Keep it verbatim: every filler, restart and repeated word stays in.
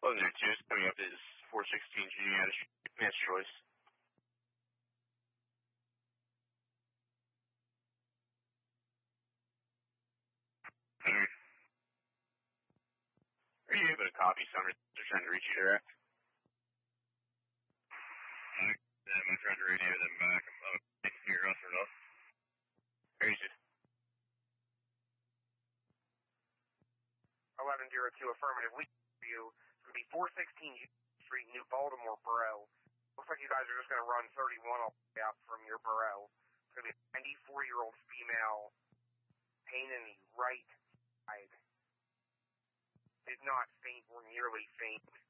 eleven oh two is coming up is four sixteen Junior Man's Choice. Alright. Are you able to copy Summers? They're trying to reach you direct. I, yeah, I tried to radio them back. I'm going to hear us or not. Where is it? eleven oh two affirmative. We you. It's going to be four sixteen Street, New Baltimore, Borough. Looks like you guys are just going to run thirty-one all the way out from your borough. It's going to be a ninety-four-year-old female, pain in the right side. Did not faint or nearly faint.